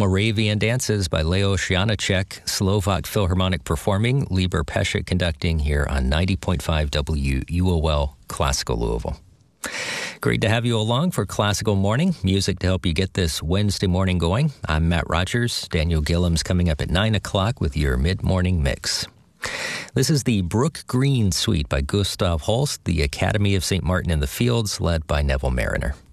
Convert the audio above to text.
Moravian Dances by Leo Janacek, Slovak Philharmonic performing, Lieber Pesce conducting here on 90.5 WUOL Classical Louisville. Great to have you along for Classical Morning, music to help you get this Wednesday morning going. I'm Matt Rogers. Daniel Gillum's coming up at 9 o'clock with your mid-morning mix. This is the Brook Green Suite by Gustav Holst, the Academy of St. Martin in the Fields, led by Neville Mariner.